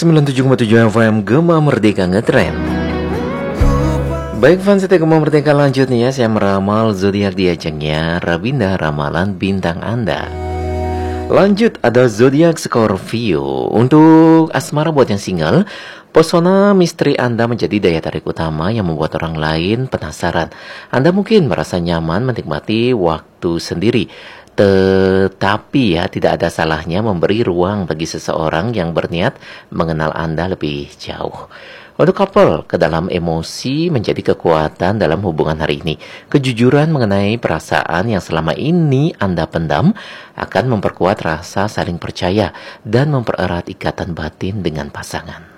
97,7 FM Gema Merdeka Ngetrend. Baik fans setia Gema Merdeka, lanjut nih ya. Saya meramal zodiak di ajangnya Rabinda Ramalan Bintang Anda. Lanjut, ada zodiak Scorpio. Untuk asmara buat yang single, pesona misteri Anda menjadi daya tarik utama yang membuat orang lain penasaran. Anda mungkin merasa nyaman menikmati waktu sendiri, tetapi ya tidak ada salahnya memberi ruang bagi seseorang yang berniat mengenal Anda lebih jauh. Untuk couple, kedalam emosi menjadi kekuatan dalam hubungan hari ini. Kejujuran mengenai perasaan yang selama ini Anda pendam akan memperkuat rasa saling percaya dan mempererat ikatan batin dengan pasangan.